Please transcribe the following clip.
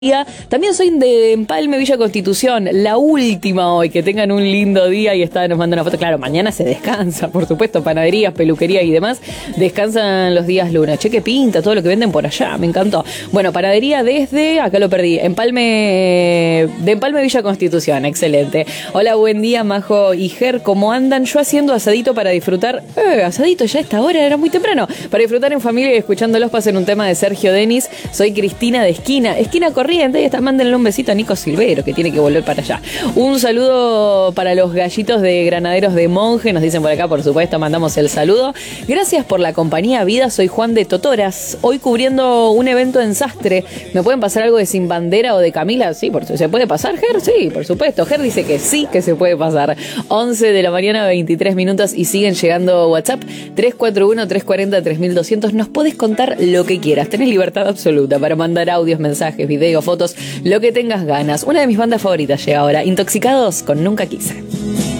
También soy de Empalme, Villa Constitución, la última hoy. Que tengan un lindo día y nos mandan una foto. Claro, mañana se descansa, por supuesto, panaderías, peluquerías y demás descansan los días lunes. Che, que pinta todo lo que venden por allá, me encantó. Bueno, panadería desde, acá lo perdí, de Empalme, Villa Constitución, excelente. Hola, buen día, Majo y Ger, ¿cómo andan? Yo haciendo asadito para disfrutar, asadito ya a esta hora, era muy temprano, para disfrutar en familia y escuchándolos. Pasen un tema de Sergio Denis. Soy Cristina de Esquina Corriente, y está, mándenle un besito a Nico Silvero, que tiene que volver para allá. Un saludo para los gallitos de Granaderos de Monje, nos dicen por acá, por supuesto, mandamos el saludo. Gracias por la compañía, vida, soy Juan de Totoras, hoy cubriendo un evento en Sastre. ¿Me pueden pasar algo de Sin Bandera o de Camila? Sí, ¿se puede pasar, Ger? Sí, por supuesto. Ger dice que sí, que se puede pasar. 11 de la mañana, 23 minutos, y siguen llegando WhatsApp 341-340-3200. Nos podés contar lo que quieras, tenés libertad absoluta para mandar audios, mensajes, videos, fotos, lo que tengas ganas. Una de mis bandas favoritas llega ahora, Intoxicados con Nunca Quise.